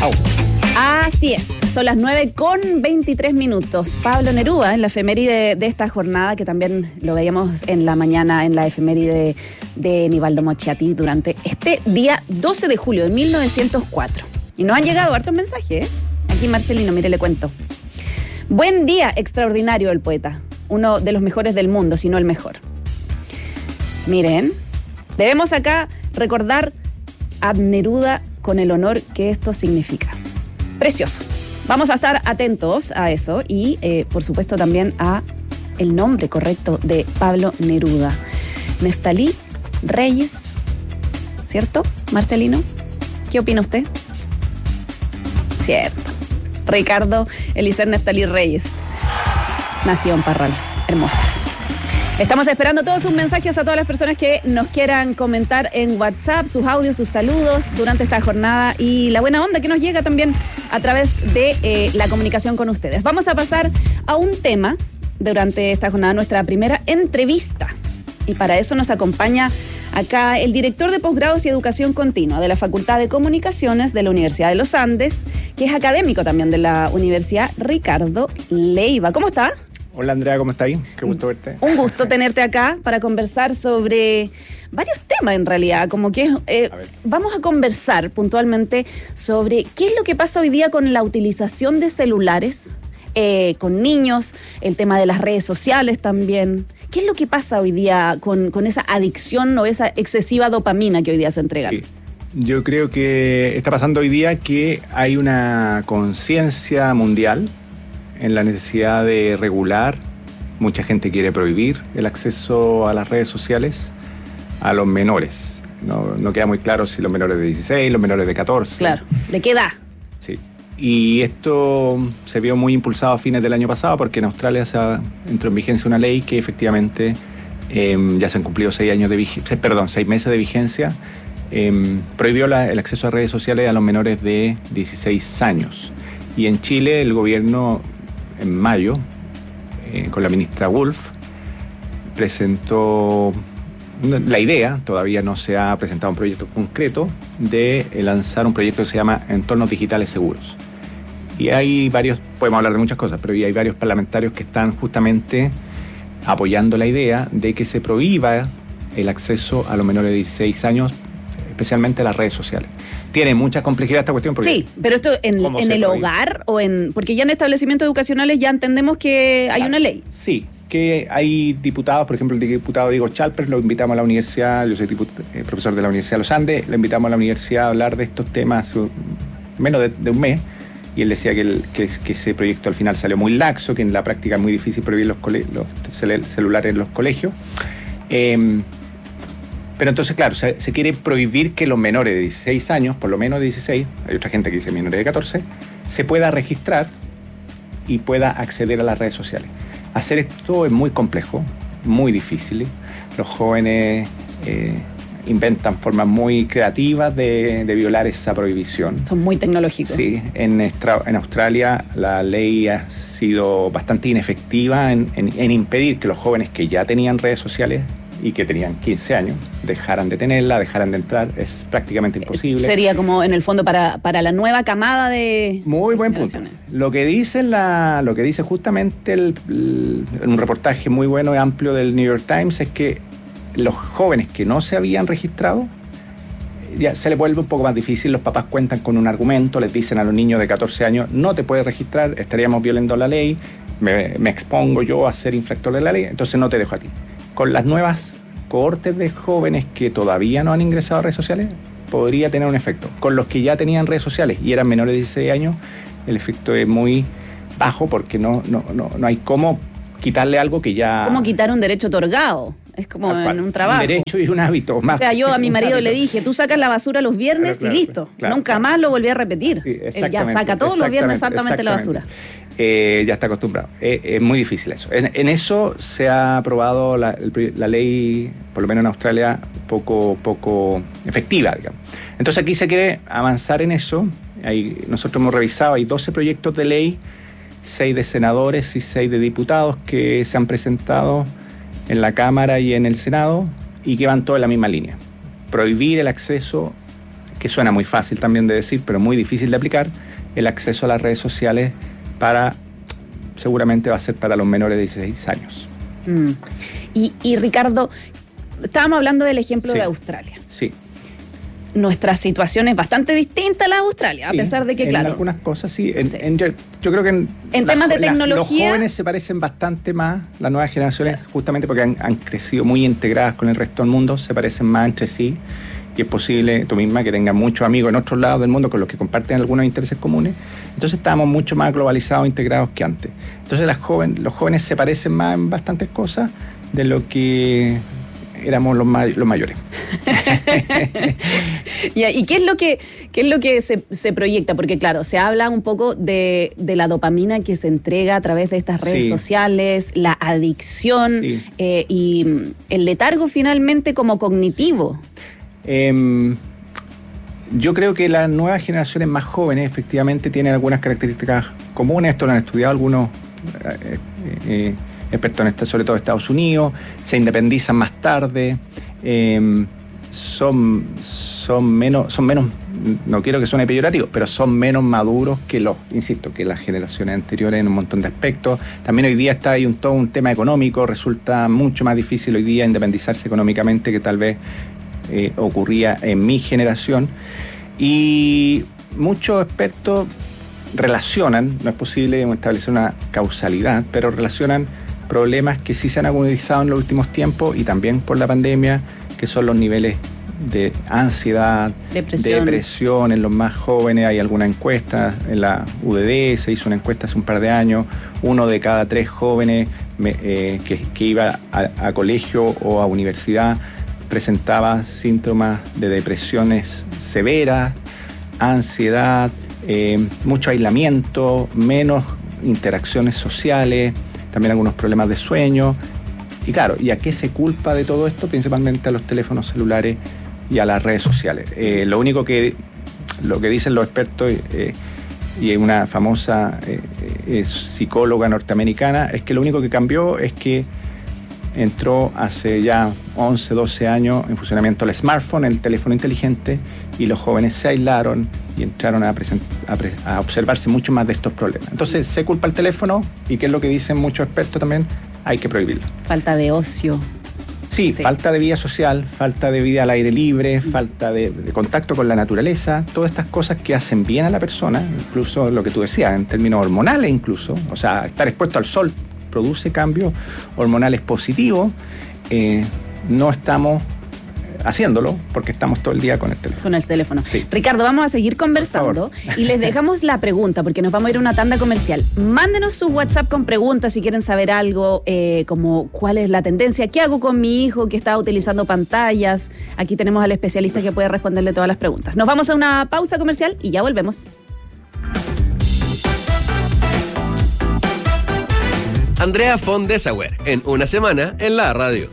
Chau. Así es, son las 9:23. Pablo Neruda, en la efeméride de esta jornada, que también lo veíamos en la mañana en la efeméride de Nivaldo Mochiati durante este día 12 de julio de 1904. Y nos han llegado hartos mensajes, ¿eh? Aquí Marcelino, mire, le cuento. Buen día, extraordinario el poeta. Uno de los mejores del mundo, si no el mejor. Miren, debemos acá recordar a Neruda con el honor que esto significa. Precioso. Vamos a estar atentos a eso y, por supuesto, también a el nombre correcto de Pablo Neruda. Neftalí Reyes, ¿cierto, Marcelino? ¿Qué opina usted? Cierto. Ricardo Eliezer Neftalí Reyes. Nació en Parral. Hermoso. Estamos esperando todos sus mensajes a todas las personas que nos quieran comentar en WhatsApp, sus audios, sus saludos durante esta jornada y la buena onda que nos llega también a través de la comunicación con ustedes. Vamos a pasar a un tema durante esta jornada, nuestra primera entrevista. Y para eso nos acompaña acá el director de posgrados y educación continua de la Facultad de Comunicaciones de la Universidad de los Andes, que es académico también de la Universidad, Ricardo Leiva. ¿Cómo está? Hola Andrea, ¿cómo estás? Qué gusto verte. Un gusto tenerte acá para conversar sobre varios temas en realidad, como que vamos a conversar puntualmente sobre qué es lo que pasa hoy día con la utilización de celulares, con niños, el tema de las redes sociales también. ¿Qué es lo que pasa hoy día con esa adicción o esa excesiva dopamina que hoy día se entrega? Sí. Yo creo que está pasando hoy día que hay una conciencia mundial en la necesidad de regular. Mucha gente quiere prohibir el acceso a las redes sociales a los menores. No queda muy claro si los menores de 16, los menores de 14. Claro, ¿de qué edad? Sí, y esto se vio muy impulsado a fines del año pasado porque en Australia entró en vigencia una ley que efectivamente ya se han cumplido 6 meses de vigencia, prohibió el acceso a redes sociales a los menores de 16 años. Y en Chile el gobierno en mayo, con la ministra Wolf, presentó la idea, todavía no se ha presentado un proyecto concreto, de lanzar un proyecto que se llama Entornos Digitales Seguros. Y hay varios, podemos hablar de muchas cosas, pero hay varios parlamentarios que están justamente apoyando la idea de que se prohíba el acceso a los menores de 16 años, especialmente a las redes sociales. Tiene mucha complejidad esta cuestión. Sí, pero esto en el hogar o porque ya en establecimientos educacionales ya entendemos que hay una ley. Sí, que hay diputados, por ejemplo el diputado Diego Chalpers, lo invitamos a la universidad, yo soy profesor de la Universidad de los Andes, lo invitamos a la universidad a hablar de estos temas menos de un mes, y él decía que ese proyecto al final salió muy laxo, que en la práctica es muy difícil prohibir los celulares en los colegios. Pero entonces, claro, se quiere prohibir que los menores de 16 años, por lo menos de 16, hay otra gente que dice menores de 14, se pueda registrar y pueda acceder a las redes sociales. Hacer esto es muy complejo, muy difícil. Los jóvenes inventan formas muy creativas de violar esa prohibición. Son muy tecnológicos. Sí, en Australia la ley ha sido bastante inefectiva en impedir que los jóvenes que ya tenían redes sociales y que tenían 15 años, dejaran de tenerla, dejaran de entrar, es prácticamente imposible. Sería como en el fondo para la nueva camada de... Muy buen punto. Lo que dice justamente un reportaje muy bueno y amplio del New York Times es que los jóvenes que no se habían registrado, ya se les vuelve un poco más difícil. Los papás cuentan con un argumento, les dicen a los niños de 14 años, no te puedes registrar, estaríamos violando la ley, me expongo yo a ser infractor de la ley, entonces no te dejo a ti. Con las nuevas cohortes de jóvenes que todavía no han ingresado a redes sociales, podría tener un efecto. Con los que ya tenían redes sociales y eran menores de 16 años, el efecto es muy bajo porque no hay cómo quitarle algo que ya... ¿Cómo quitar un derecho otorgado? Es como en un trabajo. Un derecho y un hábito más. O sea, yo a mi marido le dije, tú sacas la basura los viernes y listo. Nunca más lo volví a repetir. Sí, él ya saca todos los viernes exactamente la basura. Ya está acostumbrado. Es muy difícil eso. En eso se ha aprobado la ley, por lo menos en Australia, poco efectiva, digamos. Entonces aquí se quiere avanzar en eso. Nosotros hemos revisado, hay 12 proyectos de ley, 6 de senadores y 6 de diputados que se han presentado en la Cámara y en el Senado y que van todos en la misma línea. Prohibir el acceso que suena muy fácil también de decir, pero muy difícil de aplicar, el acceso a las redes sociales seguramente va a ser para los menores de 16 años. Y Ricardo, estábamos hablando del ejemplo Sí. de Australia. Sí. Nuestra situación es bastante distinta a la de Australia, Sí, a pesar de que, en claro. algunas cosas sí. Sí. Yo creo que En temas de tecnología. Los jóvenes se parecen bastante más, las nuevas generaciones, justamente porque han crecido muy integradas con el resto del mundo, se parecen más entre sí. Y es posible, tú misma, que tengas muchos amigos en otros lados del mundo con los que comparten algunos intereses comunes. Entonces estábamos mucho más globalizados, integrados que antes. Entonces los jóvenes se parecen más en bastantes cosas de lo que éramos los mayores. ¿Y qué es lo que se proyecta? Porque claro, se habla un poco de la dopamina que se entrega a través de estas redes Sí. sociales, la adicción Sí. Y el letargo finalmente como cognitivo. Yo creo que las nuevas generaciones más jóvenes efectivamente tienen algunas características comunes. Esto lo han estudiado algunos expertos, sobre todo en Estados Unidos. Se independizan más tarde, son menos, no quiero que suene peyorativo, pero son menos maduros que las generaciones anteriores en un montón de aspectos. También hoy día hay todo un tema económico. Resulta mucho más difícil hoy día independizarse económicamente que tal vez ocurría en mi generación, y muchos expertos relacionan, no es posible establecer una causalidad, pero relacionan problemas que sí se han agudizado en los últimos tiempos y también por la pandemia, que son los niveles de ansiedad, depresión en los más jóvenes. Hay alguna encuesta en la UDD, se hizo una encuesta hace un par de años, 1 de cada 3 jóvenes que iba a colegio o a universidad presentaba síntomas de depresiones severas, ansiedad, mucho aislamiento, menos interacciones sociales, también algunos problemas de sueño. Y claro, ¿y a qué se culpa de todo esto? Principalmente a los teléfonos celulares y a las redes sociales. Lo que dicen los expertos y una famosa psicóloga norteamericana es que lo único que cambió es que entró hace ya 11, 12 años en funcionamiento el smartphone, el teléfono inteligente, y los jóvenes se aislaron y entraron a observarse mucho más de estos problemas. Entonces se culpa el teléfono, y ¿qué es lo que dicen muchos expertos también? Hay que prohibirlo. Falta de ocio. Sí, falta de vida social, falta de vida al aire libre, falta de contacto con la naturaleza, todas estas cosas que hacen bien a la persona, incluso lo que tú decías, en términos hormonales incluso, o sea, estar expuesto al sol produce cambios hormonales positivos. No estamos haciéndolo porque estamos todo el día con el teléfono. Con el teléfono. Sí. Ricardo, vamos a seguir conversando y les dejamos la pregunta porque nos vamos a ir a una tanda comercial. Mándenos su WhatsApp con preguntas si quieren saber algo, como cuál es la tendencia, qué hago con mi hijo que está utilizando pantallas. Aquí tenemos al especialista que puede responderle todas las preguntas. Nos vamos a una pausa comercial y ya volvemos. Andrea von Dessauer, en Una Semana en la Radio.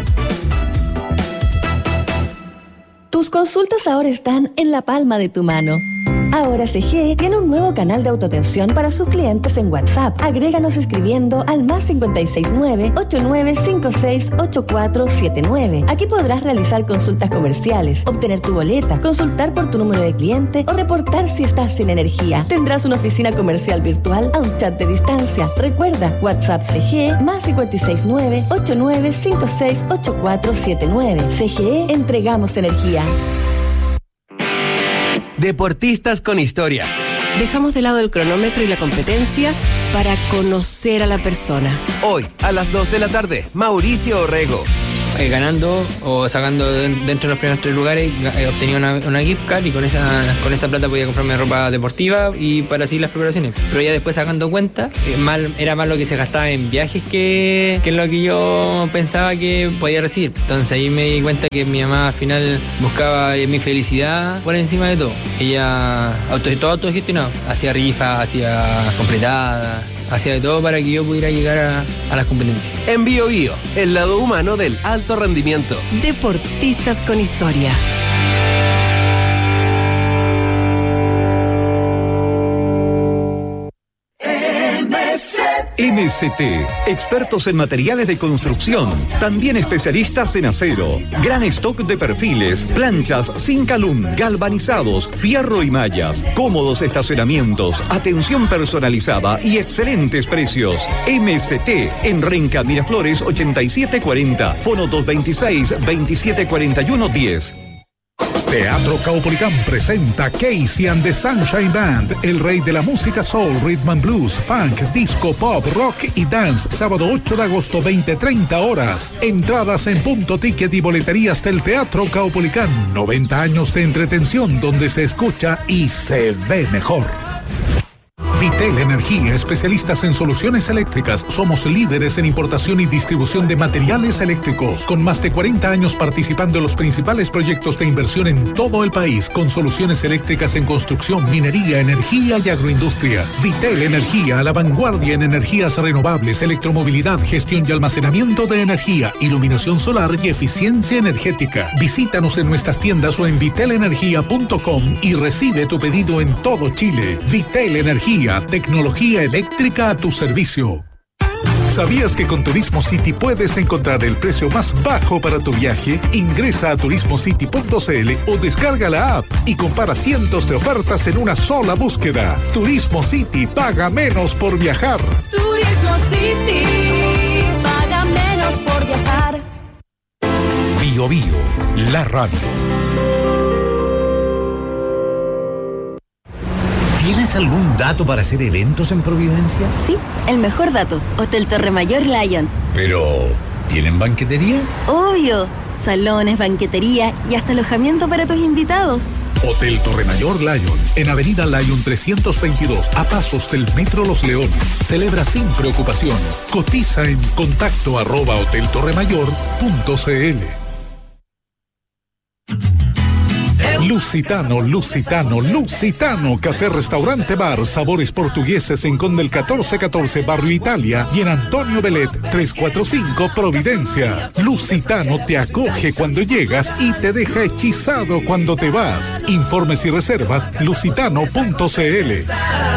Tus consultas ahora están en la palma de tu mano. Ahora CGE tiene un nuevo canal de autoatención para sus clientes en WhatsApp. Agréganos escribiendo al +569 8956 8479. Aquí podrás realizar consultas comerciales, obtener tu boleta, consultar por tu número de cliente o reportar si estás sin energía. Tendrás una oficina comercial virtual a un chat de distancia. Recuerda, WhatsApp CGE +569 8956 8479. CGE, entregamos energía. Deportistas con historia. Dejamos de lado el cronómetro y la competencia para conocer a la persona. Hoy, a las 2 de la tarde, Mauricio Orrego. Ganando o sacando dentro de los primeros 3 lugares, obtenía una gift card y con esa plata podía comprarme ropa deportiva y para así las preparaciones. Pero ya después, sacando cuenta, era más lo que se gastaba en viajes que lo que yo pensaba que podía recibir. Entonces ahí me di cuenta que mi mamá al final buscaba mi felicidad por encima de todo. Ella todo autogestionado, hacía rifas, hacía completadas, hacía de todo para que yo pudiera llegar a las competencias. En Bio Bio, el lado humano del alto rendimiento. Deportistas con historia. MCT, expertos en materiales de construcción, también especialistas en acero. Gran stock de perfiles, planchas, Zincalum, galvanizados, fierro y mallas, cómodos estacionamientos, atención personalizada y excelentes precios. MCT en Renca Miraflores 8740, fono 226-2741-10. Teatro Caupolicán presenta Casey and the Sunshine Band, el rey de la música soul, rhythm and blues, funk, disco, pop, rock y dance, sábado 8 de agosto, 20:30 horas. Entradas en Punto Ticket y boleterías del Teatro Caupolicán. 90 años de entretención donde se escucha y se ve mejor. Vitel Energía, especialistas en soluciones eléctricas. Somos líderes en importación y distribución de materiales eléctricos, con más de 40 años participando en los principales proyectos de inversión en todo el país, con soluciones eléctricas en construcción, minería, energía y agroindustria. Vitel Energía, a la vanguardia en energías renovables, electromovilidad, gestión y almacenamiento de energía, iluminación solar y eficiencia energética. Visítanos en nuestras tiendas o en vitelenergia.com y recibe tu pedido en todo Chile. Vitel Energía, tecnología eléctrica a tu servicio. ¿Sabías que con Turismo City puedes encontrar el precio más bajo para tu viaje? Ingresa a turismocity.cl o descarga la app y compara cientos de ofertas en una sola búsqueda. Turismo City, paga menos por viajar. Turismo City, paga menos por viajar. Bio Bio, la radio. ¿Tienes algún dato para hacer eventos en Providencia? Sí, el mejor dato. Hotel Torre Mayor Lion. Pero, ¿tienen banquetería? Obvio. Salones, banquetería y hasta alojamiento para tus invitados. Hotel Torre Mayor Lion, en Avenida Lion 322, a pasos del Metro Los Leones. Celebra sin preocupaciones. Cotiza en contacto@hoteltorremayor.cl. Lusitano, Lusitano, Lusitano, café, restaurante, bar, sabores portugueses en Conde el 1414, Barrio Italia, y en Antonio Belet 345, Providencia. Lusitano te acoge cuando llegas y te deja hechizado cuando te vas. Informes y reservas, lusitano.cl.